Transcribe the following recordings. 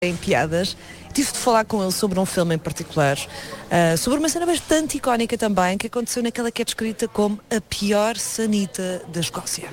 em piadas. Tive de falar com ele sobre um filme em particular, sobre uma cena bastante icónica também, que aconteceu naquela que é descrita como a pior sanita da Escócia.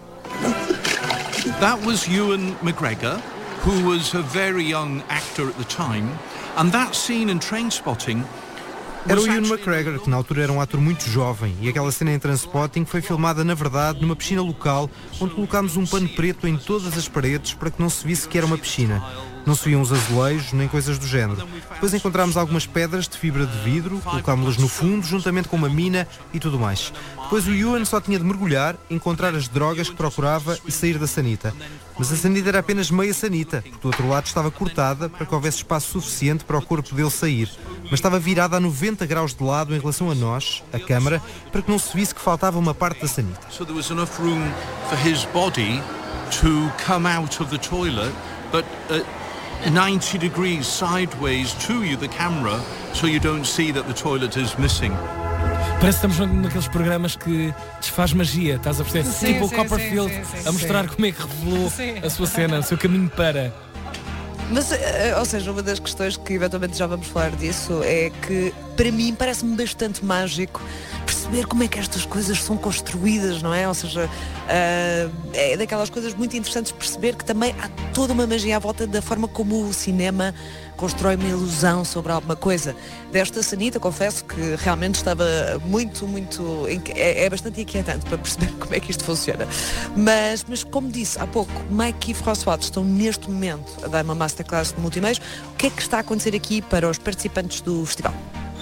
That was Ewan McGregor, who was a very young actor at the time, and that scene in Trainspotting. Era o Ewan McGregor, que na altura era um ator muito jovem, e aquela cena em Trainspotting foi filmada, na verdade, numa piscina local, onde colocámos um pano preto em todas as paredes para que não se visse que era uma piscina. Não se viam os azulejos, nem coisas do género. Depois encontramos algumas pedras de fibra de vidro, colocámos-las no fundo, juntamente com uma mina e tudo mais. Depois o Ewan só tinha de mergulhar, encontrar as drogas que procurava e sair da sanita. Mas a sanita era apenas meia sanita, porque do outro lado estava cortada para que houvesse espaço suficiente para o corpo dele sair. Mas estava virada a 90 graus de lado em relação a nós, a câmara, para que não se visse que faltava uma parte da sanita. So there was enough room for his body to come out of the toilet, but 90 degrees sideways to you, the camera, so you don't see that the toilet is missing. Parece que estamos naqueles programas que desfaz magia, estás a perceber? Sim, tipo o sim, Copperfield sim, a mostrar como é que revelou a sua cena, o seu caminho para... Mas, ou seja, uma das questões que eventualmente já vamos falar disso é que, para mim, parece-me bastante mágico perceber como é que estas coisas são construídas, não é? Ou seja, é daquelas coisas muito interessantes perceber que também há toda uma magia à volta da forma como o cinema constrói uma ilusão sobre alguma coisa. Desta sanita, confesso que realmente estava muito... É bastante inquietante para perceber como é que isto funciona. Mas como disse há pouco, Mike e François estão neste momento a dar uma masterclass de multimeios. O que é que está a acontecer aqui para os participantes do festival?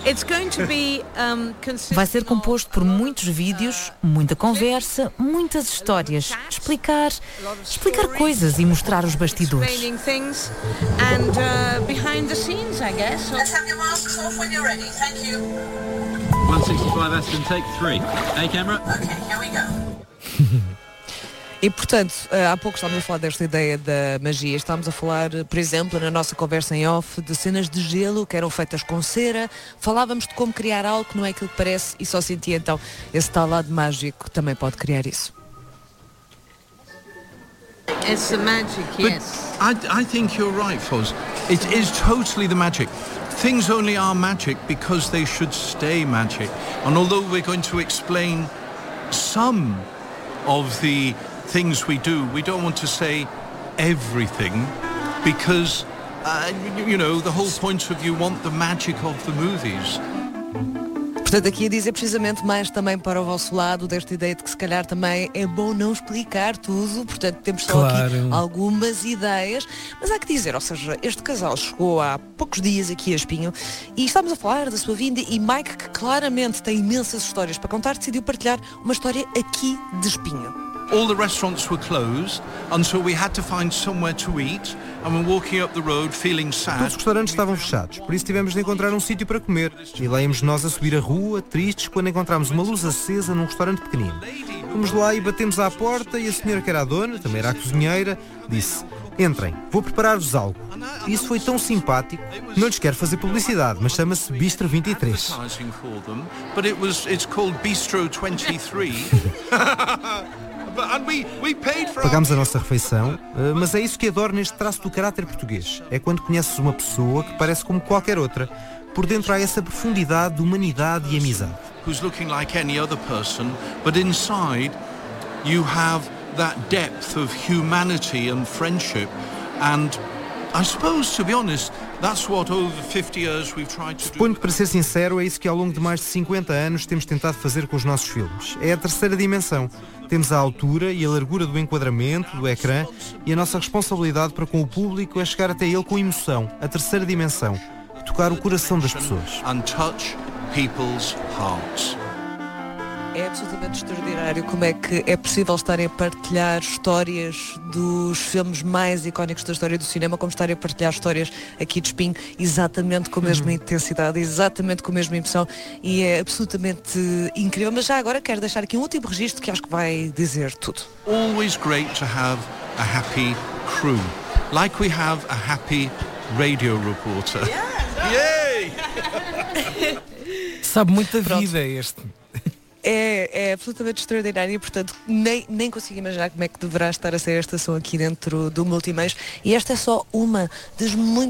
Vai ser composto por muitos vídeos, muita conversa, muitas histórias, explicar coisas e mostrar os bastidores. Let's have your masks off when you're ready. Thank you. 165 Aston, take 3. Hey, camera. Okay, here we go. E, portanto, há pouco estávamos a falar desta ideia da magia. Estávamos a falar, por exemplo, na nossa conversa em off, de cenas de gelo que eram feitas com cera. Falávamos de como criar algo que não é aquilo que parece e só sentia, então, esse tal lado mágico também pode criar isso. It's the magic, yes. I think you're right, Foz. It is totally the magic. Things only are magic because they should stay magic. And although we're going to explain some of the things we do, we don't want to say everything because, the whole point of you want the magic of the movies. Portanto, aqui a dizer precisamente mais também para o vosso lado, desta ideia de que se calhar também é bom não explicar tudo, portanto temos só aqui algumas ideias, mas há que dizer, ou seja, este casal chegou há poucos dias aqui a Espinho e estamos a falar da sua vinda e Mike, que claramente tem imensas histórias para contar, decidiu partilhar uma história aqui de Espinho. All the restaurants were closed, and so we had to find somewhere to eat. And we're walking up the road feeling sad. Todos os restaurantes estavam fechados, por isso tivemos de encontrar um sítio para comer. E lá íamos nós a subir a rua, tristes, quando encontramos uma luz acesa num restaurante pequenino. Fomos lá e batemos à porta e a senhora que era a dona, também era a cozinheira, disse: entrem, vou preparar-vos algo. E isso foi tão simpático. Não lhes quero fazer publicidade, mas chama-se Bistro 23. It's called Bistro 23. Pagámos a nossa refeição, mas é isso que adoro neste traço do caráter português. É quando conheces uma pessoa que parece como qualquer outra. Por dentro há essa profundidade de humanidade e amizade. Who's looking like any other person, but inside you have that depth of humanity and friendship. And I suppose, to be honest, that's what over 50 years we've tried to do. Suponho que, para ser sincero, é isso que ao longo de mais de 50 anos temos tentado fazer com os nossos filmes. É a terceira dimensão. Temos a altura e a largura do enquadramento, do ecrã, e a nossa responsabilidade para com o público é chegar até ele com emoção, a terceira dimensão, tocar o coração das pessoas. And touch people's hearts. É absolutamente extraordinário como é que é possível estarem a partilhar histórias dos filmes mais icónicos da história do cinema, como estarem a partilhar histórias aqui de Espinho, exatamente com a mesma intensidade, exatamente com a mesma emoção, e é absolutamente incrível. Mas já agora quero deixar aqui um último registro que acho que vai dizer tudo. Always great to have a happy crew, like we have a happy radio reporter. Sabe muito da vida este. É absolutamente extraordinário e, portanto, nem consigo imaginar como é que deverá estar a ser esta som aqui dentro do Multimeios. E esta é só uma das muitas